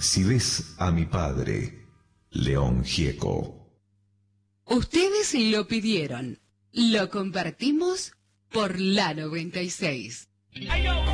Si ves a mi padre, León Gieco. Ustedes lo pidieron. Lo compartimos por la 96.